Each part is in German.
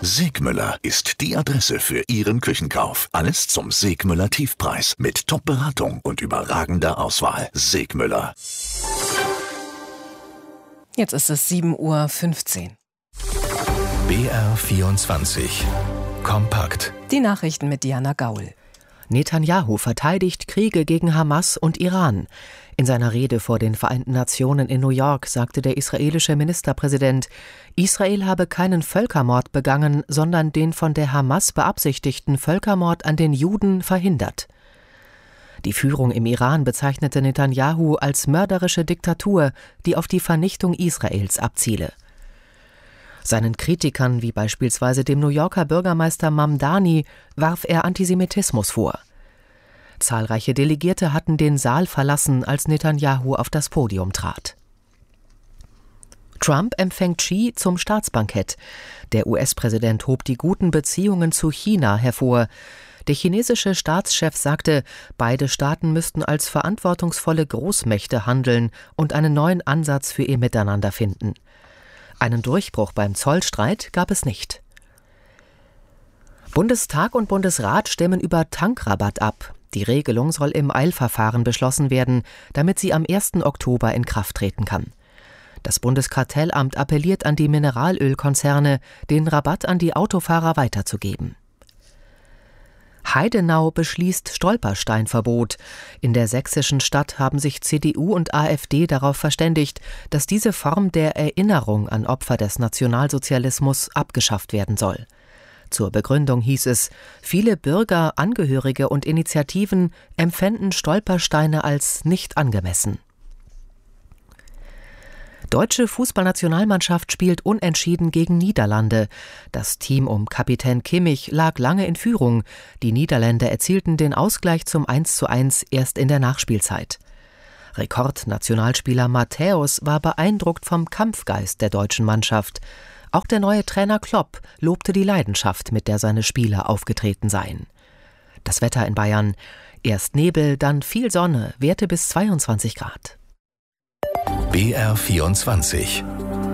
Segmüller ist die Adresse für Ihren Küchenkauf. Alles zum Segmüller Tiefpreis mit Top-Beratung und überragender Auswahl. Segmüller. Jetzt ist es 7:15 Uhr. BR24 Kompakt. Die Nachrichten mit Diana Gaul. Netanjahu verteidigt Kriege gegen Hamas und Iran. In seiner Rede vor den Vereinten Nationen in New York sagte der israelische Ministerpräsident, Israel habe keinen Völkermord begangen, sondern den von der Hamas beabsichtigten Völkermord an den Juden verhindert. Die Führung im Iran bezeichnete Netanjahu als mörderische Diktatur, die auf die Vernichtung Israels abziele. Seinen Kritikern, wie beispielsweise dem New Yorker Bürgermeister Mamdani, warf er Antisemitismus vor. Zahlreiche Delegierte hatten den Saal verlassen, als Netanjahu auf das Podium trat. Trump empfängt Xi zum Staatsbankett. Der US-Präsident hob die guten Beziehungen zu China hervor. Der chinesische Staatschef sagte, beide Staaten müssten als verantwortungsvolle Großmächte handeln und einen neuen Ansatz für ihr Miteinander finden. Einen Durchbruch beim Zollstreit gab es nicht. Bundestag und Bundesrat stimmen über Tankrabatt ab. Die Regelung soll im Eilverfahren beschlossen werden, damit sie am 1. Oktober in Kraft treten kann. Das Bundeskartellamt appelliert an die Mineralölkonzerne, den Rabatt an die Autofahrer weiterzugeben. Heidenau beschließt Stolpersteinverbot. In der sächsischen Stadt haben sich CDU und AfD darauf verständigt, dass diese Form der Erinnerung an Opfer des Nationalsozialismus abgeschafft werden soll. Zur Begründung hieß es, viele Bürger, Angehörige und Initiativen empfänden Stolpersteine als nicht angemessen. Deutsche Fußballnationalmannschaft spielt unentschieden gegen Niederlande. Das Team um Kapitän Kimmich lag lange in Führung. Die Niederländer erzielten den Ausgleich zum 1:1 erst in der Nachspielzeit. Rekordnationalspieler Matthäus war beeindruckt vom Kampfgeist der deutschen Mannschaft. Auch der neue Trainer Klopp lobte die Leidenschaft, mit der seine Spieler aufgetreten seien. Das Wetter in Bayern: erst Nebel, dann viel Sonne, Werte bis 22 Grad. BR24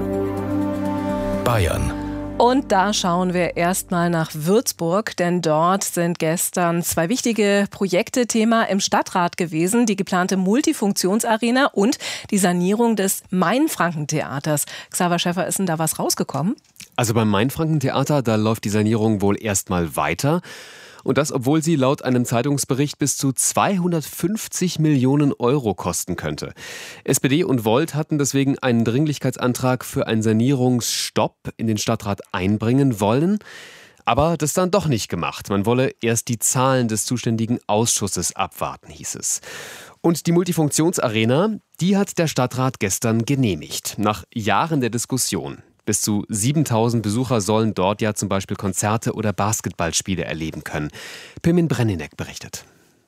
Bayern. Und da schauen wir erstmal nach Würzburg, denn dort sind gestern 2 wichtige Projekte Thema im Stadtrat gewesen. Die geplante Multifunktionsarena und die Sanierung des Mainfrankentheaters. Xaver Schäffer, ist denn da was rausgekommen? Also beim Mainfrankentheater, da läuft die Sanierung wohl erstmal weiter. Und das, obwohl sie laut einem Zeitungsbericht bis zu 250 Millionen Euro kosten könnte. SPD und Volt hatten deswegen einen Dringlichkeitsantrag für einen Sanierungsstopp in den Stadtrat einbringen wollen. Aber das dann doch nicht gemacht. Man wolle erst die Zahlen des zuständigen Ausschusses abwarten, hieß es. Und die Multifunktionsarena, die hat der Stadtrat gestern genehmigt. Nach Jahren der Diskussion. Bis zu 7.000 Besucher sollen dort ja zum Beispiel Konzerte oder Basketballspiele erleben können. Pirmin Brenninek berichtet.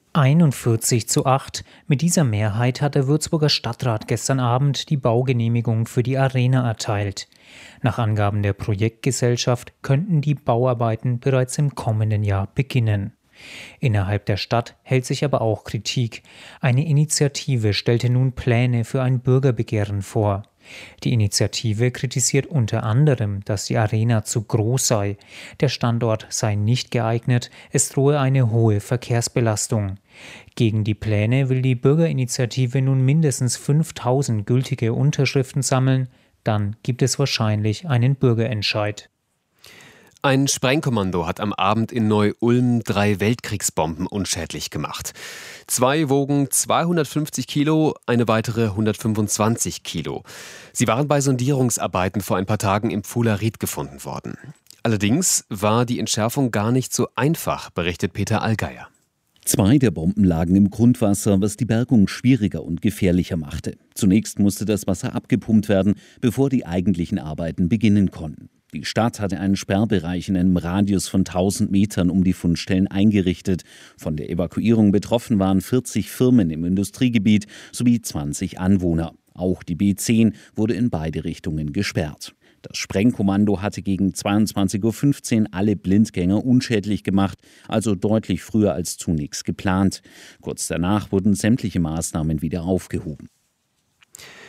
41:8. Mit dieser Mehrheit hat der Würzburger Stadtrat gestern Abend die Baugenehmigung für die Arena erteilt. Nach Angaben der Projektgesellschaft könnten die Bauarbeiten bereits im kommenden Jahr beginnen. Innerhalb der Stadt hält sich aber auch Kritik. Eine Initiative stellte nun Pläne für ein Bürgerbegehren vor. Die Initiative kritisiert unter anderem, dass die Arena zu groß sei. Der Standort sei nicht geeignet, es drohe eine hohe Verkehrsbelastung. Gegen die Pläne will die Bürgerinitiative nun mindestens 5.000 gültige Unterschriften sammeln. Dann gibt es wahrscheinlich einen Bürgerentscheid. Ein Sprengkommando hat am Abend in Neu-Ulm 3 Weltkriegsbomben unschädlich gemacht. 2 wogen 250 Kilo, eine weitere 125 Kilo. Sie waren bei Sondierungsarbeiten vor ein paar Tagen im Pfuhler Ried gefunden worden. Allerdings war die Entschärfung gar nicht so einfach, berichtet Peter Allgeier. 2 der Bomben lagen im Grundwasser, was die Bergung schwieriger und gefährlicher machte. Zunächst musste das Wasser abgepumpt werden, bevor die eigentlichen Arbeiten beginnen konnten. Die Stadt hatte einen Sperrbereich in einem Radius von 1000 Metern um die Fundstellen eingerichtet. Von der Evakuierung betroffen waren 40 Firmen im Industriegebiet sowie 20 Anwohner. Auch die B10 wurde in beide Richtungen gesperrt. Das Sprengkommando hatte gegen 22:15 Uhr alle Blindgänger unschädlich gemacht, also deutlich früher als zunächst geplant. Kurz danach wurden sämtliche Maßnahmen wieder aufgehoben.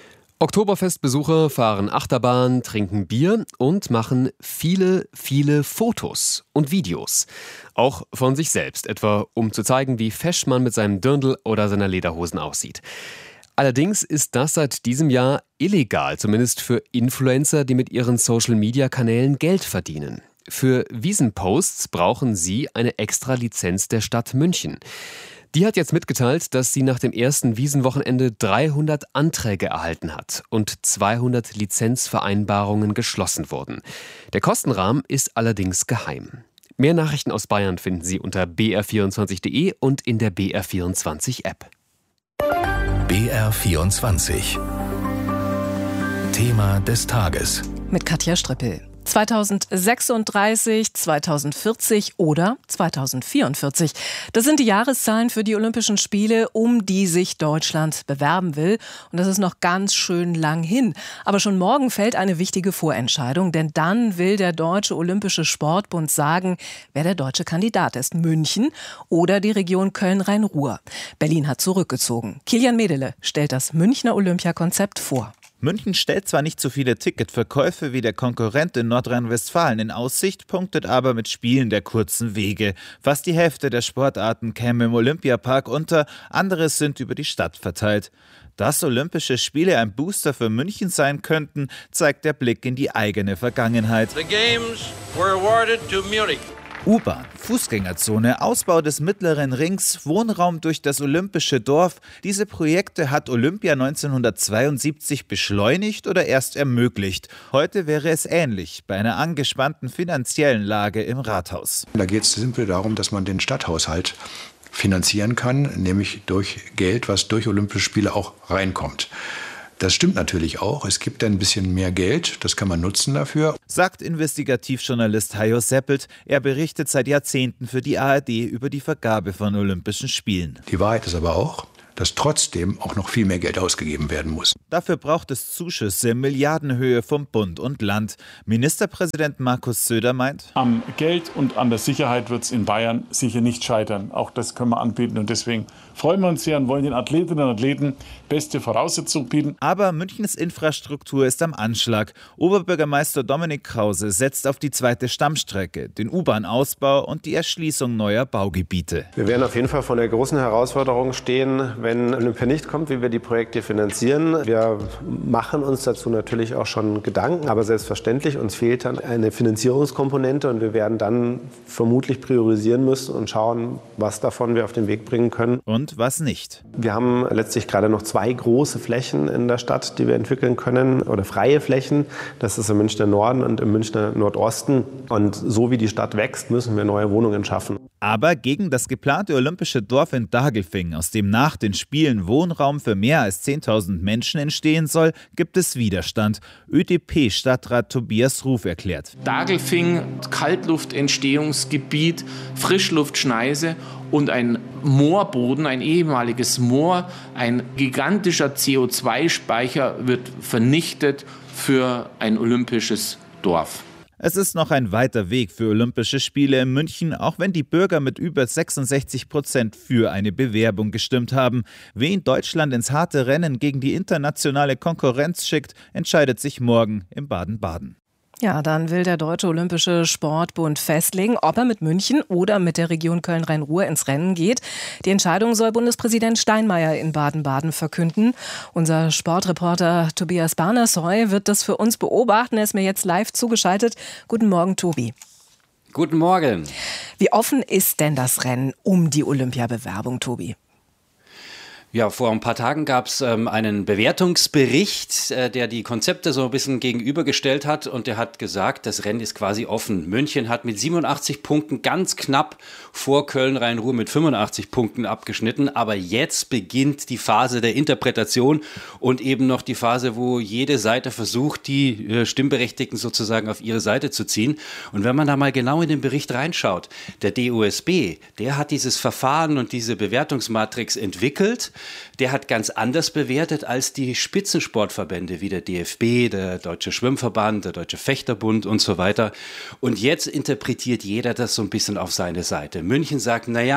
Oktoberfestbesucher fahren Achterbahn, trinken Bier und machen viele, viele Fotos und Videos. Auch von sich selbst, etwa um zu zeigen, wie fesch man mit seinem Dirndl oder seiner Lederhosen aussieht. Allerdings ist das seit diesem Jahr illegal, zumindest für Influencer, die mit ihren Social-Media-Kanälen Geld verdienen. Für Wiesenposts brauchen sie eine extra Lizenz der Stadt München. Die hat jetzt mitgeteilt, dass sie nach dem ersten Wiesenwochenende 300 Anträge erhalten hat und 200 Lizenzvereinbarungen geschlossen wurden. Der Kostenrahmen ist allerdings geheim. Mehr Nachrichten aus Bayern finden Sie unter br24.de und in der BR24-App. BR24 Thema des Tages. Mit Katja Strippel. 2036, 2040 oder 2044. Das sind die Jahreszahlen für die Olympischen Spiele, um die sich Deutschland bewerben will. Und das ist noch ganz schön lang hin. Aber schon morgen fällt eine wichtige Vorentscheidung, denn dann will der Deutsche Olympische Sportbund sagen, wer der deutsche Kandidat ist. München oder die Region Köln-Rhein-Ruhr. Berlin hat zurückgezogen. Kilian Medele stellt das Münchner Olympiakonzept vor. München stellt zwar nicht so viele Ticketverkäufe wie der Konkurrent in Nordrhein-Westfalen in Aussicht, punktet aber mit Spielen der kurzen Wege. Fast die Hälfte der Sportarten käme im Olympiapark unter, andere sind über die Stadt verteilt. Dass Olympische Spiele ein Booster für München sein könnten, zeigt der Blick in die eigene Vergangenheit. The games were awarded to Munich. U-Bahn, Fußgängerzone, Ausbau des Mittleren Rings, Wohnraum durch das Olympische Dorf. Diese Projekte hat Olympia 1972 beschleunigt oder erst ermöglicht. Heute wäre es ähnlich, bei einer angespannten finanziellen Lage im Rathaus. Da geht es simpel darum, dass man den Stadthaushalt finanzieren kann, nämlich durch Geld, was durch Olympische Spiele auch reinkommt. Das stimmt natürlich auch. Es gibt ein bisschen mehr Geld, das kann man nutzen dafür. Sagt Investigativjournalist Hajo Seppelt. Er berichtet seit Jahrzehnten für die ARD über die Vergabe von Olympischen Spielen. Die Wahrheit ist aber auch, dass trotzdem auch noch viel mehr Geld ausgegeben werden muss. Dafür braucht es Zuschüsse in Milliardenhöhe vom Bund und Land. Ministerpräsident Markus Söder meint: Am Geld und an der Sicherheit wird es in Bayern sicher nicht scheitern. Auch das können wir anbieten und deswegen freuen wir uns sehr und wollen den Athletinnen und Athleten beste Voraussetzungen bieten. Aber Münchens Infrastruktur ist am Anschlag. Oberbürgermeister Dominik Krause setzt auf die zweite Stammstrecke, den U-Bahn-Ausbau und die Erschließung neuer Baugebiete. Wir werden auf jeden Fall vor der großen Herausforderung stehen, wenn Olympia nicht kommt, wie wir die Projekte finanzieren. Wir machen uns dazu natürlich auch schon Gedanken, aber selbstverständlich, uns fehlt dann eine Finanzierungskomponente und wir werden dann vermutlich priorisieren müssen und schauen, was davon wir auf den Weg bringen können. Und was nicht. Wir haben letztlich gerade noch 2 große Flächen in der Stadt, die wir entwickeln können, oder freie Flächen. Das ist im Münchner Norden und im Münchner Nordosten. Und so wie die Stadt wächst, müssen wir neue Wohnungen schaffen. Aber gegen das geplante Olympische Dorf in Dagelfing, aus dem nach den Spielen Wohnraum für mehr als 10.000 Menschen entstehen soll, gibt es Widerstand. ÖDP-Stadtrat Tobias Ruf erklärt: Dagelfing, Kaltluftentstehungsgebiet, Frischluftschneise und ein Moorboden, ein ehemaliges Moor, ein gigantischer CO2-Speicher wird vernichtet für ein olympisches Dorf. Es ist noch ein weiter Weg für Olympische Spiele in München, auch wenn die Bürger mit über 66% für eine Bewerbung gestimmt haben. Wen Deutschland ins harte Rennen gegen die internationale Konkurrenz schickt, entscheidet sich morgen in Baden-Baden. Ja, dann will der Deutsche Olympische Sportbund festlegen, ob er mit München oder mit der Region Köln-Rhein-Ruhr ins Rennen geht. Die Entscheidung soll Bundespräsident Steinmeier in Baden-Baden verkünden. Unser Sportreporter Tobias Barnersoy wird das für uns beobachten. Er ist mir jetzt live zugeschaltet. Guten Morgen, Tobi. Guten Morgen. Wie offen ist denn das Rennen um die Olympiabewerbung, Tobi? Ja, vor ein paar Tagen gab es einen Bewertungsbericht, der die Konzepte so ein bisschen gegenübergestellt hat und der hat gesagt, das Rennen ist quasi offen. München hat mit 87 Punkten ganz knapp vor Köln-Rhein-Ruhr mit 85 Punkten abgeschnitten, aber jetzt beginnt die Phase der Interpretation und eben noch die Phase, wo jede Seite versucht, die Stimmberechtigten sozusagen auf ihre Seite zu ziehen. Und wenn man da mal genau in den Bericht reinschaut, der DOSB, der hat dieses Verfahren und diese Bewertungsmatrix entwickelt. Der hat ganz anders bewertet als die Spitzensportverbände wie der DFB, der Deutsche Schwimmverband, der Deutsche Fechterbund und so weiter. Und jetzt interpretiert jeder das so ein bisschen auf seine Seite. München sagt, naja,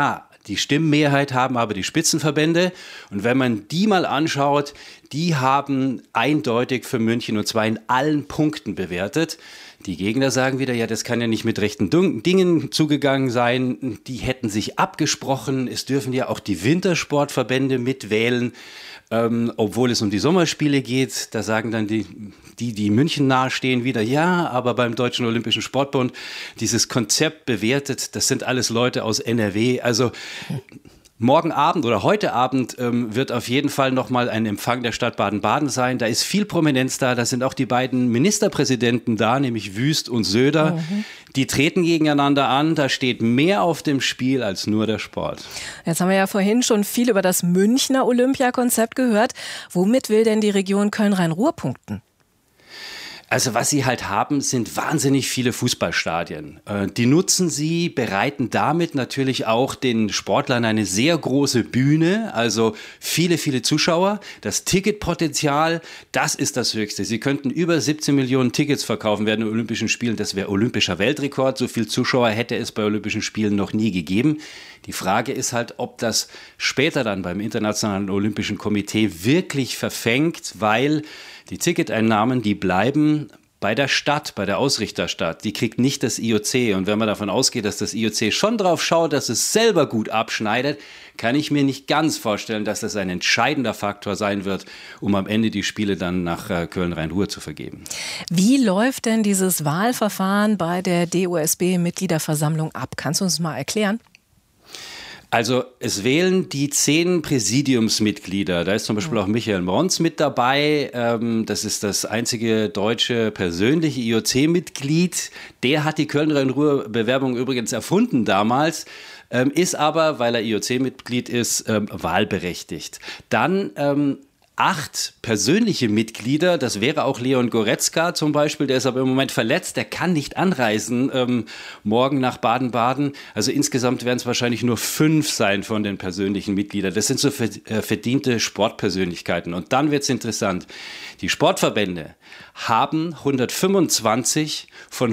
Die Stimmmehrheit haben aber die Spitzenverbände. Und wenn man die mal anschaut, die haben eindeutig für München, und zwar in allen Punkten bewertet. Die Gegner sagen wieder, ja, das kann ja nicht mit rechten Dingen zugegangen sein. Die hätten sich abgesprochen. Es dürfen ja auch die Wintersportverbände mitwählen, obwohl es um die Sommerspiele geht. Da sagen dann die München nahestehen wieder, ja, aber beim Deutschen Olympischen Sportbund dieses Konzept bewertet, das sind alles Leute aus NRW. Also morgen Abend oder heute Abend wird auf jeden Fall nochmal ein Empfang der Stadt Baden-Baden sein. Da ist viel Prominenz da. Da sind auch die beiden Ministerpräsidenten da, nämlich Wüst und Söder. Die treten gegeneinander an. Da steht mehr auf dem Spiel als nur der Sport. Jetzt haben wir ja vorhin schon viel über das Münchner Olympiakonzept gehört. Womit will denn die Region Köln-Rhein-Ruhr punkten? Also was sie halt haben, sind wahnsinnig viele Fußballstadien. Die nutzen sie, bereiten damit natürlich auch den Sportlern eine sehr große Bühne, also viele, viele Zuschauer. Das Ticketpotenzial, das ist das Höchste. Sie könnten über 17 Millionen Tickets verkaufen während den Olympischen Spielen. Das wäre olympischer Weltrekord. So viel Zuschauer hätte es bei Olympischen Spielen noch nie gegeben. Die Frage ist halt, ob das später dann beim Internationalen Olympischen Komitee wirklich verfängt, weil die Ticketeinnahmen, die bleiben bei der Stadt, bei der Ausrichterstadt. Die kriegt nicht das IOC. Und wenn man davon ausgeht, dass das IOC schon drauf schaut, dass es selber gut abschneidet, kann ich mir nicht ganz vorstellen, dass das ein entscheidender Faktor sein wird, um am Ende die Spiele dann nach Köln-Rhein-Ruhr zu vergeben. Wie läuft denn dieses Wahlverfahren bei der DOSB-Mitgliederversammlung ab? Kannst du uns mal erklären? Also es wählen die 10 Präsidiumsmitglieder. Da ist zum Beispiel auch Michael Mons mit dabei. Das ist das einzige deutsche persönliche IOC-Mitglied. Der hat die Köln-Rhein-Ruhr-Bewerbung übrigens erfunden damals, ist aber, weil er IOC-Mitglied ist, wahlberechtigt. Dann 8 persönliche Mitglieder, das wäre auch Leon Goretzka zum Beispiel, der ist aber im Moment verletzt, der kann nicht anreisen morgen nach Baden-Baden. Also insgesamt werden es wahrscheinlich nur 5 sein von den persönlichen Mitgliedern. Das sind so verdiente Sportpersönlichkeiten. Und dann wird es interessant. Die Sportverbände haben 125 von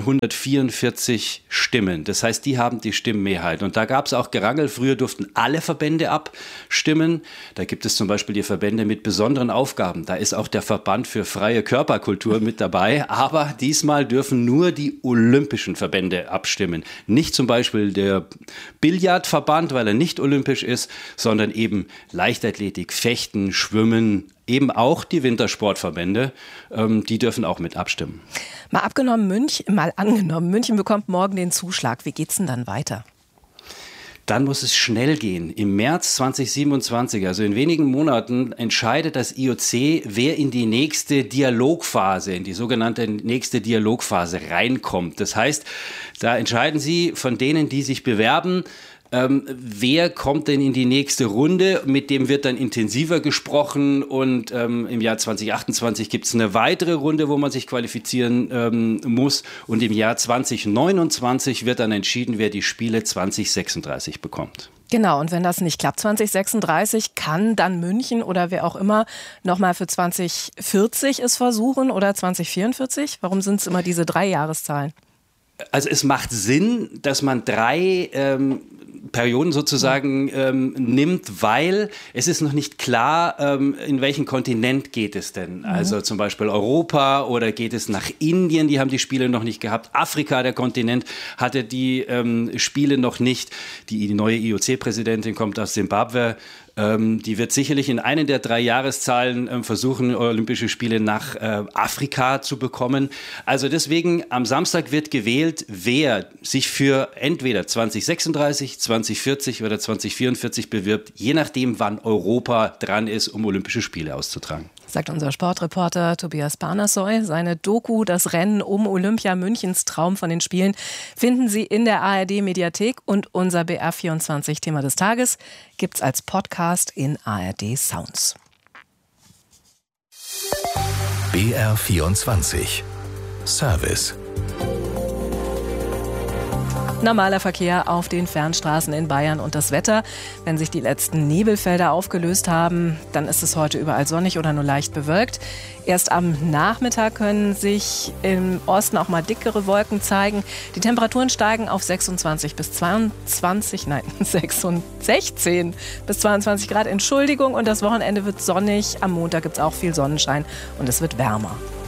144 Stimmen. Das heißt, die haben die Stimmenmehrheit. Und da gab es auch Gerangel. Früher durften alle Verbände abstimmen. Da gibt es zum Beispiel die Verbände mit besonderen Aufgaben. Da ist auch der Verband für freie Körperkultur mit dabei. Aber diesmal dürfen nur die olympischen Verbände abstimmen. Nicht zum Beispiel der Billardverband, weil er nicht olympisch ist, sondern eben Leichtathletik, Fechten, Schwimmen, eben auch die Wintersportverbände, die dürfen auch mit abstimmen. Mal angenommen, München bekommt morgen den Zuschlag. Wie geht's denn dann weiter? Dann muss es schnell gehen. Im März 2027, also in wenigen Monaten, entscheidet das IOC, wer in die nächste Dialogphase, in die sogenannte nächste Dialogphase reinkommt. Das heißt, da entscheiden sie von denen, die sich bewerben, wer kommt denn in die nächste Runde? Mit dem wird dann intensiver gesprochen und im Jahr 2028 gibt es eine weitere Runde, wo man sich qualifizieren muss. Und im Jahr 2029 wird dann entschieden, wer die Spiele 2036 bekommt. Genau, und wenn das nicht klappt 2036, kann dann München oder wer auch immer nochmal für 2040 es versuchen oder 2044? Warum sind es immer diese 3 Jahreszahlen? Also es macht Sinn, dass man 3 Perioden sozusagen nimmt, weil es ist noch nicht klar, in welchen Kontinent geht es denn. Also zum Beispiel Europa oder geht es nach Indien, die haben die Spiele noch nicht gehabt. Afrika, der Kontinent, hatte die Spiele noch nicht. Die neue IOC-Präsidentin kommt aus Simbabwe. Die wird sicherlich in einer der 3 Jahreszahlen versuchen, Olympische Spiele nach Afrika zu bekommen. Also deswegen, am Samstag wird gewählt, wer sich für entweder 2036, 2040 oder 2044 bewirbt, je nachdem, wann Europa dran ist, um Olympische Spiele auszutragen. Sagt unser Sportreporter Tobias Barnasoy. Seine Doku „Das Rennen um Olympia Münchens Traum von den Spielen" finden Sie in der ARD-Mediathek und unser BR24-Thema des Tages gibt's als Podcast in ARD Sounds. BR24 Service. Normaler Verkehr auf den Fernstraßen in Bayern und das Wetter. Wenn sich die letzten Nebelfelder aufgelöst haben, dann ist es heute überall sonnig oder nur leicht bewölkt. Erst am Nachmittag können sich im Osten auch mal dickere Wolken zeigen. Die Temperaturen steigen auf 16 bis 22 Grad. Entschuldigung, und das Wochenende wird sonnig. Am Montag gibt es auch viel Sonnenschein und es wird wärmer.